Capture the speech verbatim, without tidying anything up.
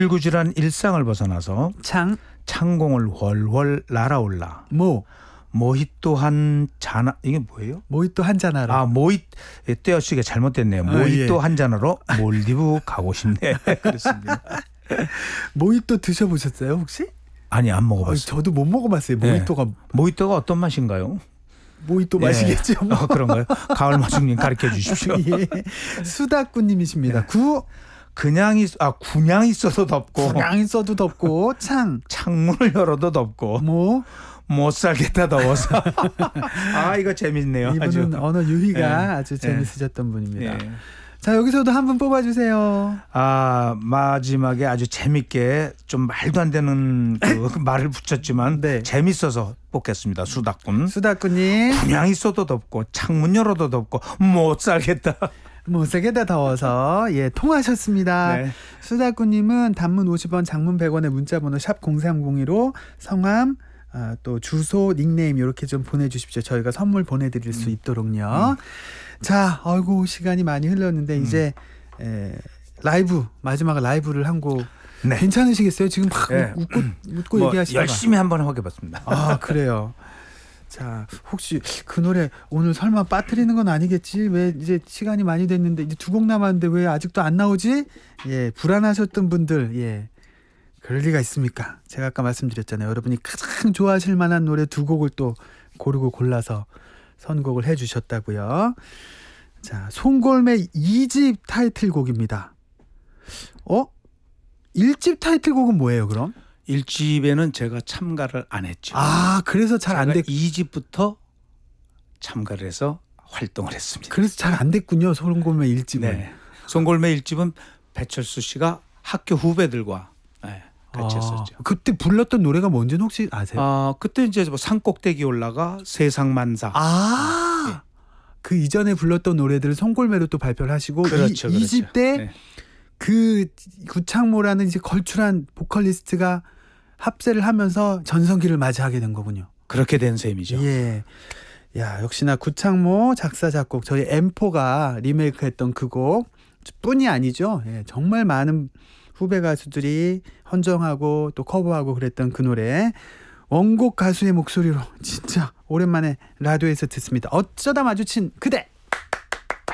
일구질한 일상을 벗어나서 창, 창공을 훨훨 날아올라. 모, 모히또 한 잔, 이게 뭐예요? 모히또 한 잔하러. 아, 모히, 떼어쓰기가 잘못됐네요. 아, 모히또 예. 한 잔으로 몰디브 가고 싶네. 그렇습니다. 모히또 드셔보셨어요 혹시? 아니, 안 아, 먹어봤어요. 저도 못 먹어봤어요. 네. 모히또가 모히또가 어떤 맛인가요? 모히또 예. 마시겠죠. 뭐. 어, 그런가요? 가을 마중님 가르쳐 주십시오. 예. 수다꾸님이십니다. 네. 구, 그냥 있, 아, 그냥 있어도 덥고. 그냥 있어도 덥고. 창, 창문을 열어도 덥고. 모. 못 살겠다 더워서. 아, 이거 재밌네요. 이분은 아주. 언어 유희가 네. 아주 재밌으셨던 분입니다. 네. 자, 여기서도 한 분 뽑아주세요. 아, 마지막에 아주 재밌게 좀 말도 안 되는 그 말을 붙였지만 네. 재밌어서 뽑겠습니다. 수다꾼. 수다꾸님. 그냥 있어도 덥고 창문 열어도 덥고 못 살겠다. 못세게다 더워서 예 통하셨습니다. 네. 수다꾸님은 단문 오십 원, 장문 백 원의 문자번호 샵 공삼공이로 성함, 아, 또 주소, 닉네임 이렇게 좀 보내주십시오. 저희가 선물 보내드릴 수 있도록요. 음. 자, 아이고 시간이 많이 흘렀는데 음. 이제 에, 라이브 마지막 라이브를 한 곡 네. 괜찮으시겠어요? 지금 막 네. 웃고 웃고 뭐 얘기하시다가 열심히 한번 해보겠습니다. 아 그래요. 자, 혹시 그 노래 오늘 설마 빠뜨리는 건 아니겠지? 왜 이제 시간이 많이 됐는데 이제 두 곡 남았는데 왜 아직도 안 나오지? 예, 불안하셨던 분들, 예, 그럴 리가 있습니까? 제가 아까 말씀드렸잖아요. 여러분이 가장 좋아하실 만한 노래 두 곡을 또 고르고 골라서 선곡을 해주셨다고요. 자, 송골매 이 집 타이틀곡입니다. 어? 일 집 타이틀곡은 뭐예요, 그럼? 일 집에는 제가 참가를 안 했죠. 아, 그래서 잘 안 됐. 이 집부터 참가를 해서 활동을 했습니다. 그래서 잘 안 됐군요. 송골매 일 집은. 네. 송골매 일 집은 배철수 씨가 학교 후배들과 네, 같이 아, 했었죠. 그때 불렀던 노래가 뭔지는 혹시 아세요? 아, 그때 이제 뭐 산꼭대기 올라가 세상만사. 아, 네. 그 이전에 불렀던 노래들을 송골매로 또 발표를 하시고 그렇죠, 이 집 때 네. 그 구창모라는 이제 걸출한 보컬리스트가 합세를 하면서 전성기를 맞이하게 된 거군요. 그렇게 된 셈이죠. 예. 야, 역시나 구창모 작사 작곡 저희 엠포가 리메이크했던 그 곡 뿐이 아니죠. 예, 정말 많은 후배 가수들이 헌정하고 또 커버하고 그랬던 그 노래 원곡 가수의 목소리로 진짜 오랜만에 라디오에서 듣습니다. 어쩌다 마주친 그대.